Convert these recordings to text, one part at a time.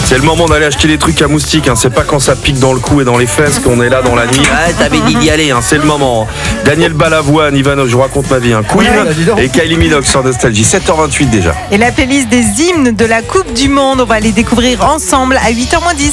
C'est le moment d'aller acheter des trucs à moustiques, hein. C'est pas quand ça pique dans le cou et dans les fesses qu'on est là dans la nuit. Ah, t'avais dit d'y aller, hein. C'est le moment. Daniel Balavoine, Ivano, je vous raconte ma vie, hein. Queen et Kylie Minogue sur Nostalgie. 7h28 déjà. Et la playlist des hymnes de la Coupe du Monde, on va les découvrir ensemble à 8h10.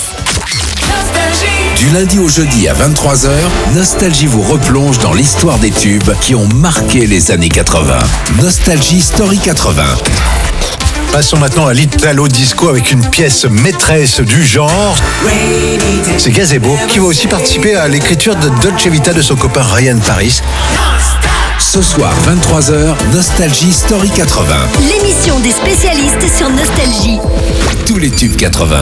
Du lundi au jeudi à 23h, Nostalgie vous replonge dans l'histoire des tubes qui ont marqué les années 80. Nostalgie Story 80. Passons maintenant à l'Italo Disco avec une pièce maîtresse du genre. C'est Gazebo qui va aussi participer à l'écriture de Dolce Vita de son copain Ryan Paris. Ce soir, 23h, Nostalgie Story 80. L'émission des spécialistes sur Nostalgie. Tous les tubes 80.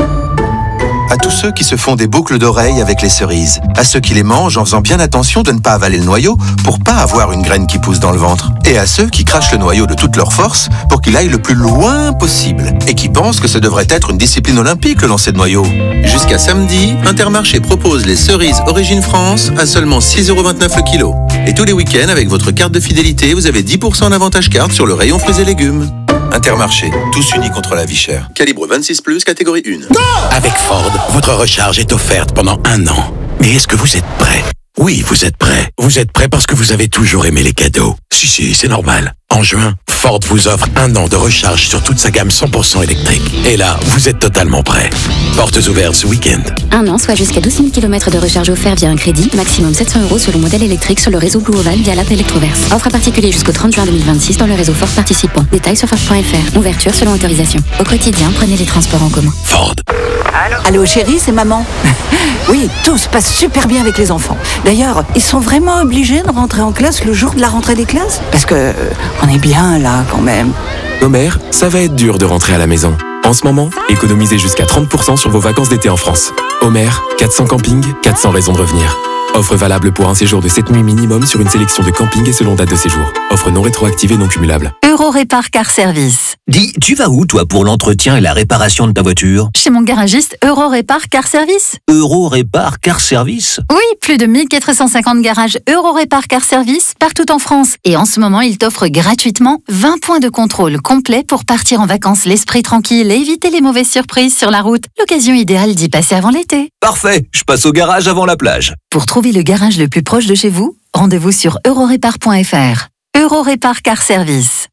À tous ceux qui se font des boucles d'oreilles avec les cerises. À ceux qui les mangent en faisant bien attention de ne pas avaler le noyau pour pas avoir une graine qui pousse dans le ventre. Et à ceux qui crachent le noyau de toute leur force pour qu'il aille le plus loin possible. Et qui pensent que ce devrait être une discipline olympique, le lancer de noyau. Jusqu'à samedi, Intermarché propose les cerises Origine France à seulement 6,29€ le kilo. Et tous les week-ends, avec votre carte de fidélité, vous avez 10% d'avantage carte sur le rayon fruits et légumes. Intermarché, tous unis contre la vie chère. Calibre 26+, catégorie 1. Avec Ford, votre recharge est offerte pendant 1 an. Mais est-ce que vous êtes prêt ? Oui, vous êtes prêt. Vous êtes prêt parce que vous avez toujours aimé les cadeaux. Si, c'est normal. En juin, Ford vous offre 1 an de recharge sur toute sa gamme 100% électrique. Et là, vous êtes totalement prêt. Portes ouvertes ce week-end. 1 an, soit jusqu'à 12 000 km de recharge offert via un crédit. Maximum 700€ selon modèle électrique sur le réseau Blue Oval via l'app Electroverse. Offre à particulier jusqu'au 30 juin 2026 dans le réseau Ford participant. Détails sur Ford.fr. Ouverture selon autorisation. Au quotidien, prenez les transports en commun. Ford. Allô chérie, c'est maman. Oui, tout se passe super bien avec les enfants. D'ailleurs, ils sont vraiment obligés de rentrer en classe le jour de la rentrée des classes ? Parce que on est bien là quand même. Nos mères, ça va être dur de rentrer à la maison. En ce moment, économisez jusqu'à 30% sur vos vacances d'été en France. Homer, 400 campings, 400 raisons de revenir. Offre valable pour un séjour de 7 nuits minimum sur une sélection de campings et selon date de séjour. Offre non rétroactive et non cumulable. Eurorépar Car Service. Dis, tu vas où toi pour l'entretien et la réparation de ta voiture ? Chez mon garagiste Eurorépar Car Service. Eurorépar Car Service ? Oui, plus de 1450 garages Eurorépar Car Service partout en France. Et en ce moment, il t'offre gratuitement 20 points de contrôle complet pour partir en vacances l'esprit tranquille et éviter les mauvaises surprises sur la route. L'occasion idéale d'y passer avant l'été. Parfait, je passe au garage avant la plage. Pour trouver le garage le plus proche de chez vous, rendez-vous sur eurorépar.fr. Eurorépar Car Service.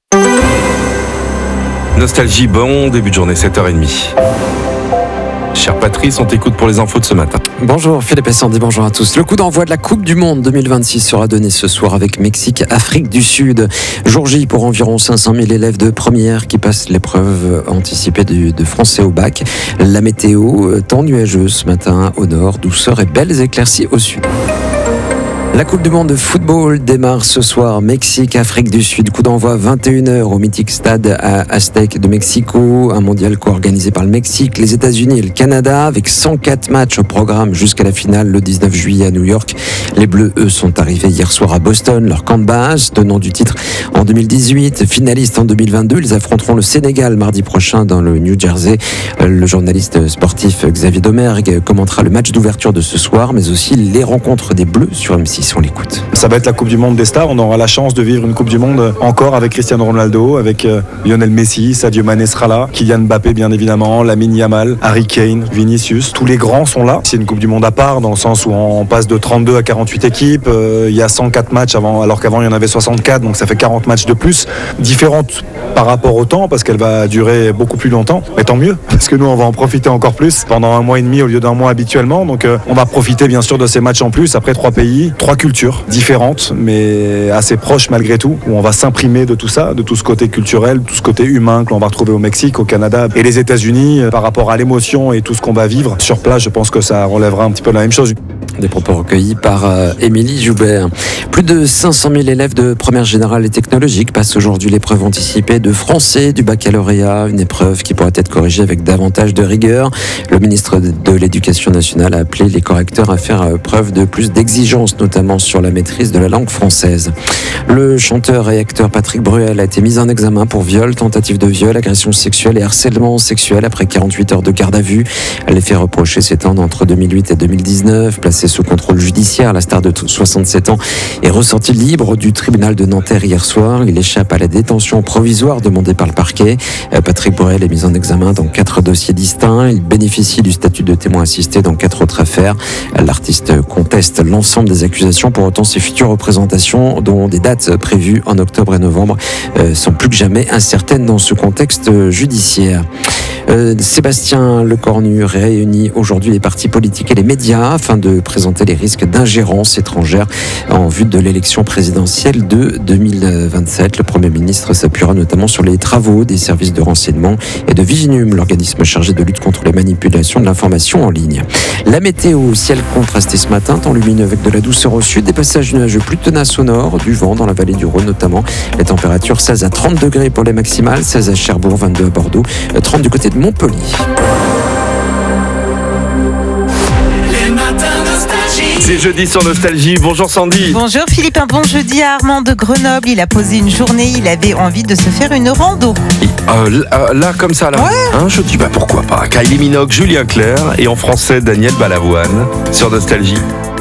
Nostalgie, bon début de journée, 7h30. Cher Patrice, on t'écoute pour les infos de ce matin. Bonjour Philippe et Sandy, bonjour à tous. Le coup d'envoi de la Coupe du Monde 2026 sera donné ce soir avec Mexique, Afrique du Sud. Jour J pour environ 500 000 élèves de première qui passent l'épreuve anticipée de français au bac. La météo, temps nuageux ce matin au nord, douceur et belles éclaircies au sud. La Coupe du Monde de football démarre ce soir. Mexique, Afrique du Sud. Coup d'envoi 21h au mythique stade Aztec de Mexico. Un mondial co-organisé par le Mexique, les États-Unis et le Canada avec 104 matchs au programme jusqu'à la finale le 19 juillet à New York. Les Bleus, eux, sont arrivés hier soir à Boston, leur camp de base, tenant du titre en 2018, finaliste en 2022. Ils affronteront le Sénégal mardi prochain dans le New Jersey. Le journaliste sportif Xavier Domergue commentera le match d'ouverture de ce soir, mais aussi les rencontres des Bleus sur M6. On l'écoute. Ça va être la Coupe du Monde des stars. On aura la chance de vivre une Coupe du Monde encore avec Cristiano Ronaldo, avec Lionel Messi, Sadio Mané sera là, Kylian Mbappé bien évidemment, Lamine Yamal, Harry Kane, Vinicius. Tous les grands sont là. C'est une Coupe du Monde à part dans le sens où on passe de 32 à 48 équipes. Il y a 104 matchs avant, alors qu'avant il y en avait 64, donc ça fait 40 matchs de plus. Différente par rapport au temps parce qu'elle va durer beaucoup plus longtemps. Mais tant mieux parce que nous on va en profiter encore plus pendant 1 mois et demi au lieu d'1 mois habituellement. Donc on va profiter bien sûr de ces matchs en plus. Après 3 pays, 3 cultures différentes mais assez proches malgré tout, où on va s'imprimer de tout ça, de tout ce côté culturel, tout ce côté humain que l'on va retrouver au Mexique, au Canada et les États-Unis par rapport à l'émotion et tout ce qu'on va vivre sur place. Je pense que ça relèvera un petit peu la même chose. Des propos recueillis par Émilie Joubert. Plus de 500 000 élèves de première générale et technologique passent aujourd'hui l'épreuve anticipée de français du baccalauréat, une épreuve qui pourrait être corrigée avec davantage de rigueur. Le ministre de l'Éducation nationale a appelé les correcteurs à faire preuve de plus d'exigence, notamment notamment sur la maîtrise de la langue française. Le chanteur et acteur Patrick Bruel a été mis en examen pour viol, tentative de viol, agression sexuelle et harcèlement sexuel après 48 heures de garde à vue. Les faits reprochés s'étendent entre 2008 et 2019. Placé sous contrôle judiciaire, la star de 67 ans est ressorti libre du tribunal de Nanterre hier soir. Il échappe à la détention provisoire demandée par le parquet. Patrick Bruel est mis en examen dans 4 dossiers distincts. Il bénéficie du statut de témoin assisté dans 4 autres affaires. L'artiste conteste l'ensemble des accusations. Pour autant, ses futures représentations, dont des dates prévues en octobre et novembre, sont plus que jamais incertaines dans ce contexte judiciaire. Sébastien Lecornu réunit aujourd'hui les partis politiques et les médias afin de présenter les risques d'ingérence étrangère en vue de l'élection présidentielle de 2027. Le Premier ministre s'appuiera notamment sur les travaux des services de renseignement et de Viginum, l'organisme chargé de lutte contre les manipulations de l'information en ligne. La météo, ciel contrasté ce matin, temps lumineux avec de la douceur au sud, des passages nuageux plus tenaces au nord, du vent dans la vallée du Rhône notamment. Les températures 16 à 30 degrés pour les maximales, 16 à Cherbourg, 22 à Bordeaux, 30 du côté de Montpellier. C'est jeudi sur Nostalgie. Bonjour Sandy. Bonjour Philippe, un bon jeudi à Armand de Grenoble. Il a posé une journée, il avait envie de se faire une rando. Là, comme ça, là. Ouais. Hein, je dis pourquoi pas. Kylie Minogue, Julien Clerc et en français Daniel Balavoine sur Nostalgie.